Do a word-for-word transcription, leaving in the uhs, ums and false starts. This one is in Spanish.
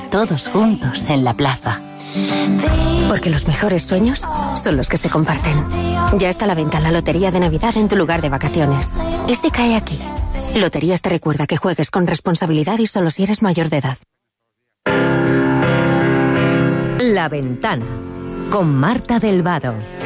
todos juntos en la plaza. Porque los mejores sueños son los que se comparten. Ya está a la venta la Lotería de Navidad en tu lugar de vacaciones. ¿Y si cae aquí? Loterías te recuerda que juegues con responsabilidad y solo si eres mayor de edad. La Ventana, con Marta del Vado.